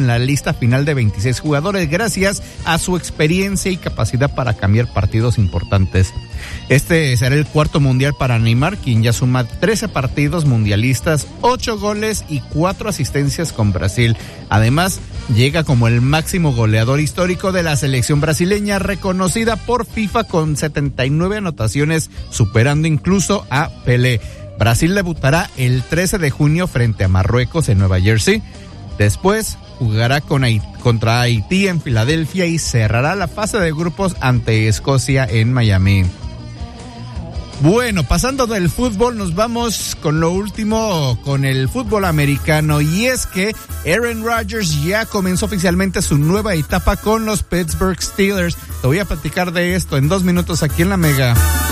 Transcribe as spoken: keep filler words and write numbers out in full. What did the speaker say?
la lista final de veintiséis jugadores gracias a su experiencia y capacidad para cambiar partidos importantes. Este será el cuarto mundial para Neymar, quien ya suma trece partidos mundialistas, ocho goles y cuatro asistencias con Brasil. Además, llega como el máximo goleador histórico de la selección brasileña, reconocida por FIFA con setenta y nueve anotaciones, superando incluso a Pelé. Brasil debutará el trece de junio frente a Marruecos en Nueva Jersey. Después jugará con Haití, contra Haití en Filadelfia y cerrará la fase de grupos ante Escocia en Miami. Bueno, pasando del fútbol, nos vamos con lo último, con el fútbol americano, y es que Aaron Rodgers ya comenzó oficialmente su nueva etapa con los Pittsburgh Steelers. Te voy a platicar de esto en dos minutos aquí en La Mega.